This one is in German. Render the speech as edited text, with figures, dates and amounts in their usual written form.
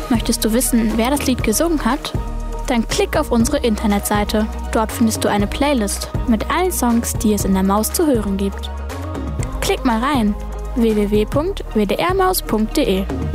Möchtest du wissen, wer das Lied gesungen hat? Dann klick auf unsere Internetseite. Dort findest du eine Playlist mit allen Songs, die es in der Maus zu hören gibt. Klick mal rein: www.wdrmaus.de